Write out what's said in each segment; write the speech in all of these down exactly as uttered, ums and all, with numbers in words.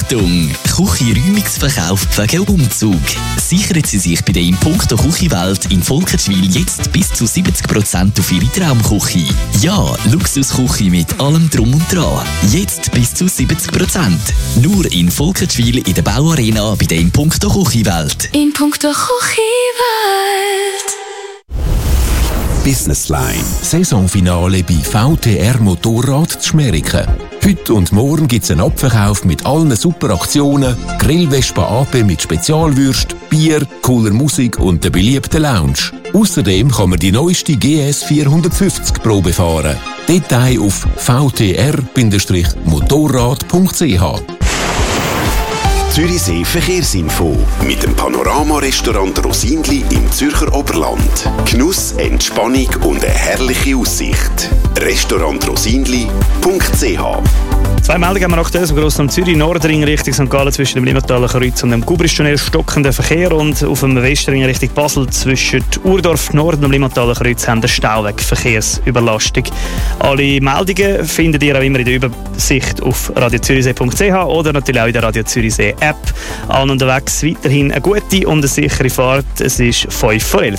Achtung! Küche-Räumungsverkauf wegen Umzug. Sichern Sie sich bei der in puncto Küchenwelt in Volkertschwil jetzt bis zu siebzig Prozent auf Ihre Traumküche. Ja, Luxusküche mit allem Drum und Dran. Jetzt bis zu siebzig Prozent. Nur in Volkertschwil in der Bauarena bei der in puncto Küchenwelt. In puncto Küchenwelt. Businessline. Saisonfinale bei V T R Motorrad zu Schmeriken. Heute und morgen gibt es einen Abverkauf mit allen super Aktionen, Grillwespe A P mit Spezialwürst, Bier, cooler Musik und der beliebten Lounge. Außerdem kann man die neueste G S vierhundertfünfzig Probe fahren. Detail auf v t r motorrad punkt c h. Zürichsee Verkehrsinfo mit dem Panorama-Restaurant Rosinli im Zürcher Oberland. Genuss, Entspannung und eine herrliche Aussicht. Restaurant rosinli punkt c h. Zwei Meldungen haben wir aktuell am Grossraum Zürich. Nordring Richtung Sankt Gallen zwischen dem Limmataler Kreuz und dem Gubristunnel stockender Verkehr, und auf dem Westring Richtung Basel zwischen Urdorf Nord und dem Limmataler Kreuz haben wir Stauweg Verkehrsüberlastung. Alle Meldungen findet ihr auch immer in der Übersicht auf radio zürichsee punkt c h oder natürlich auch in der Radio Zürichsee App. Allen unterwegs weiterhin eine gute und eine sichere Fahrt. Es ist fünf vor elf.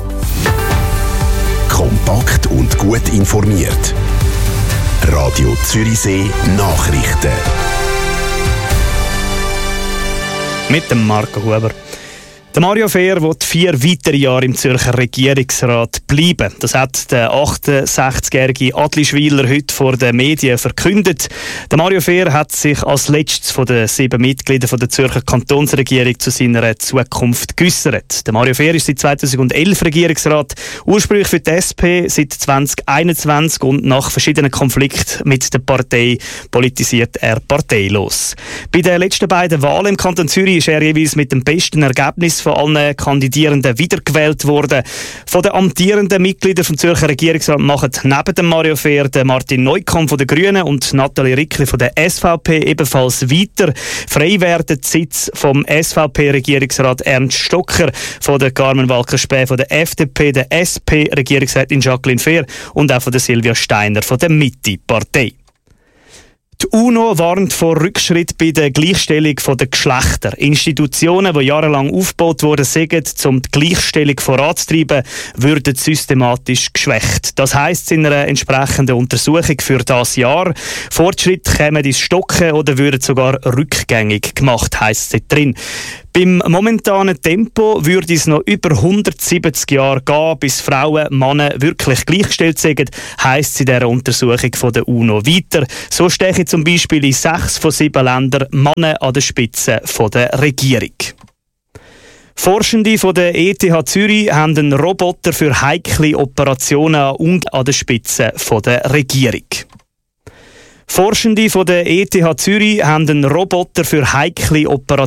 Kompakt und gut informiert. Radio Zürichsee Nachrichten. Mit dem Marco Huber. Der Mario Fehr will vier weitere Jahre im Zürcher Regierungsrat bleiben. Das hat der achtundsechzigjährige Adlischwiler heute vor den Medien verkündet. Der Mario Fehr hat sich als letztes von den sieben Mitgliedern der Zürcher Kantonsregierung zu seiner Zukunft geäussert. Der Mario Fehr ist seit zweitausendelf Regierungsrat, ursprünglich für die S P, seit zweitausendeinundzwanzig, und nach verschiedenen Konflikten mit der Partei politisiert er parteilos. Bei den letzten beiden Wahlen im Kanton Zürich ist er jeweils mit dem besten Ergebnis von allen Kandidierenden wiedergewählt worden. Von den amtierenden Mitgliedern vom Zürcher Regierungsrat machen neben dem Mario Fehr Martin Neukomm von den Grünen und Nathalie Rickli von der S V P ebenfalls weiter. Frei werden die Sitz vom S V P-Regierungsrat Ernst Stocker, von der Carmen Walker-Späh von der F D P, der S P-Regierungsrätin Jacqueline Fehr und auch von der Silvia Steiner von der Mitte-Partei. Die UNO warnt vor Rückschritt bei der Gleichstellung der Geschlechter. Institutionen, die jahrelang aufgebaut wurden, sagen, um die Gleichstellung voranzutreiben, würden systematisch geschwächt. Das heisst in einer entsprechenden Untersuchung für das Jahr. Fortschritte kämen ins Stocken oder würden sogar rückgängig gemacht, heisst es drin. Beim momentanen Tempo würde es noch über hundertsiebzig Jahre gehen, bis Frauen und Männer wirklich gleichgestellt sind, heisst es in dieser Untersuchung von der UNO weiter. So stechen zum Beispiel in sechs von sieben Ländern Männer an der Spitze von der Regierung. Forschende von der E T H Zürich haben einen Roboter für heikle Operationen an der Spitze von der Regierung. Forschende von der E T H Zürich haben einen Roboter für heikle Operationen